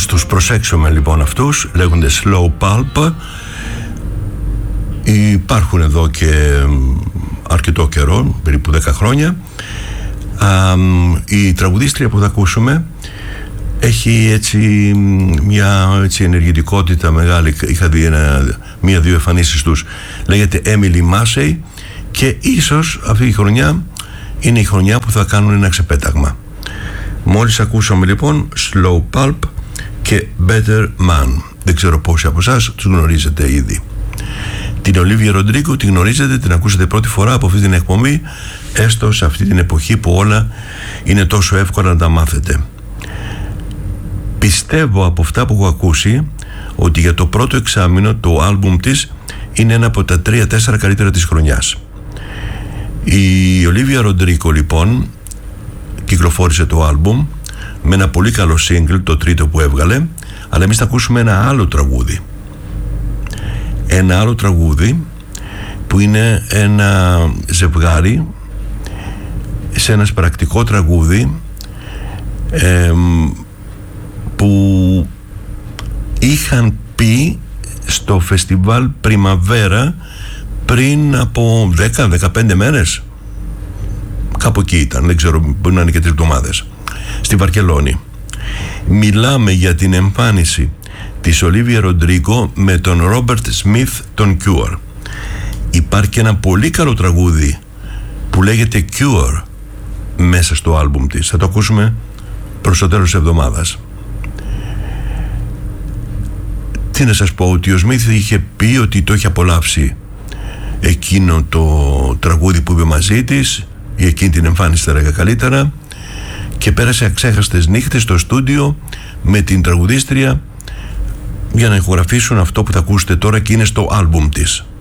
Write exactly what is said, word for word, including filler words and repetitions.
τους προσέξουμε λοιπόν αυτούς, λέγονται Slow Pulp. Υπάρχουν εδώ και αρκετό καιρό, περίπου δέκα χρόνια. Η τραγουδίστρια που θα ακούσουμε έχει έτσι μια έτσι ενεργητικότητα μεγάλη. Είχα δει μία-δύο εμφανίσεις τους. Λέγεται Emily Massey και ίσως αυτή η χρονιά είναι η χρονιά που θα κάνουν ένα ξεπέταγμα. Μόλις ακούσαμε λοιπόν Slow Pulp και Better Man. Δεν ξέρω πόσοι από εσάς τους γνωρίζετε ήδη. Την Ολίβια Ροντρίγκο τη γνωρίζετε, την ακούσατε πρώτη φορά από αυτή την εκπομπή, έστω σε αυτή την εποχή που όλα είναι τόσο εύκολα να τα μάθετε. Πιστεύω από αυτά που έχω ακούσει ότι για το πρώτο εξάμηνο το άλμπουμ της είναι ένα από τα τρία τέσσερα καλύτερα της χρονιάς. Η Ολίβια Ροντρίγκο λοιπόν κυκλοφόρησε το άλμπουμ με ένα πολύ καλό single, το τρίτο που έβγαλε, αλλά εμείς θα ακούσουμε ένα άλλο τραγούδι. Ένα άλλο τραγούδι που είναι ένα ζευγάρι σε ένα σπαρακτικό τραγούδι ε, που είχαν πει στο φεστιβάλ Πριμαβέρα πριν από δέκα με δεκαπέντε μέρες, κάπου εκεί ήταν, δεν ξέρω, μπορεί να είναι και τρεις εβδομάδες, στη Βαρκελόνη. Μιλάμε για την εμφάνιση της Ολίβια Ροντρίγκο με τον Ρόμπερτ Σμιθ των Cure. Υπάρχει και ένα πολύ καλό τραγούδι που λέγεται Cure μέσα στο άλμπουμ της. Θα το ακούσουμε προς το τέλος της εβδομάδας. Τι να σας πω, ότι ο Σμιθ είχε πει ότι το είχε απολαύσει εκείνο το τραγούδι που είπε μαζί της, ή εκείνη την εμφάνιση θα έλεγα καλύτερα, και πέρασε αξέχαστες νύχτες στο στούντιο με την τραγουδίστρια για να ηχογραφήσουν αυτό που θα ακούσετε τώρα και είναι στο άλμπουμ της.